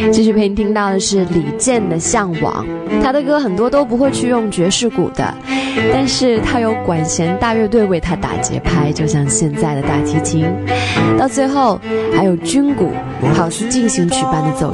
继续陪你听到的是李健的《向往》，他的歌很多都不会去用爵士鼓的，但是他有管弦大乐队为他打节拍，就像现在的大提琴，到最后还有军鼓，好似进行曲般的走